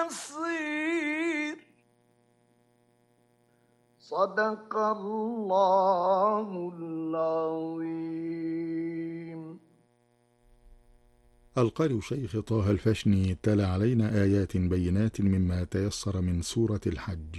يسير. صدق الله العظيم. القارئ شيخ طه الفشني تلا علينا آيات بينات مما تيسر من سورة الحج.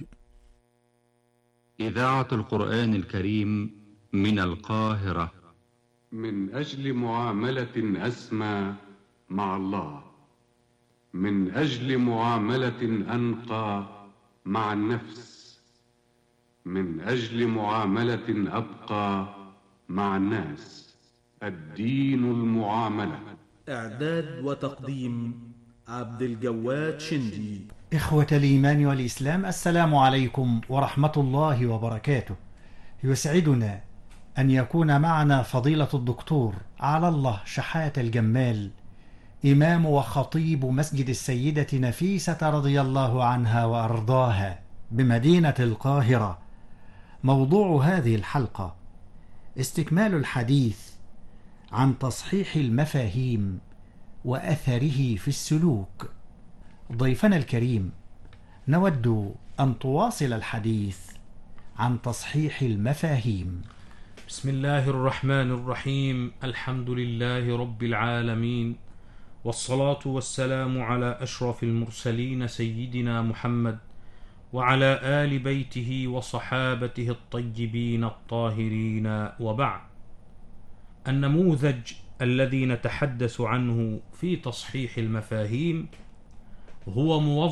إذاعة القرآن الكريم من القاهرة. من أجل معاملة أسمى مع الله، من أجل معاملة أنقى مع النفس، من أجل معاملة أبقى مع الناس. الدين المعاملة. إعداد وتقديم عبد الجواد شندي. إخوة الإيمان والإسلام، السلام عليكم ورحمة الله وبركاته. يسعدنا أن يكون معنا فضيلة الدكتور على الله شحات الجمال، إمام وخطيب مسجد السيدة نفيسة رضي الله عنها وأرضاها بمدينة القاهرة. موضوع هذه الحلقة استكمال الحديث عن تصحيح المفاهيم وأثره في السلوك. ضيفنا الكريم، نود أن تواصل الحديث عن تصحيح المفاهيم. بسم الله الرحمن الرحيم. الحمد لله رب العالمين، والصلاة والسلام على أشرف المرسلين سيدنا محمد وعلى آل بيته وصحابته الطيبين الطاهرين، وبعد. النموذج الذي نتحدث عنه في تصحيح المفاهيم هو موظف